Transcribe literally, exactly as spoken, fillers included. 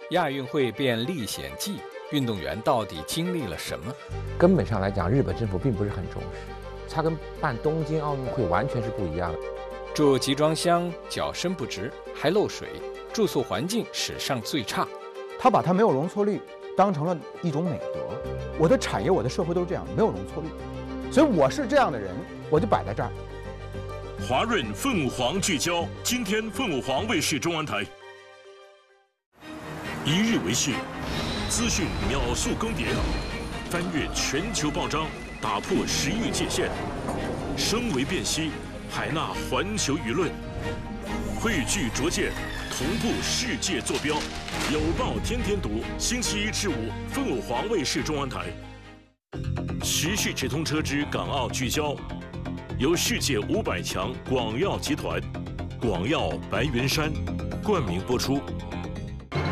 亚运会变历险记，运动员到底经历了什么？ 根本上来讲，日本政府并不是很重视，它跟办东京奥运会完全是不一样的。 住集装箱，脚伸不直，还漏水，住宿环境史上最差。 他把他没有容错率当成了一种美德。我的产业，我的社会都是这样，没有容错率，所以我是这样的人，我就摆在这儿。 华润凤凰聚焦，今天凤凰卫视中文台。一日为视，资讯秒速更迭，翻越全球报章，打破时域界限，声为辨析，海纳环球舆论，汇聚拙见，同步世界坐标。有报天天读，星期一至五，凤凰卫视中文台。时事直通车之港澳聚焦，由世界五百强广药集团、广药白云山冠名播出。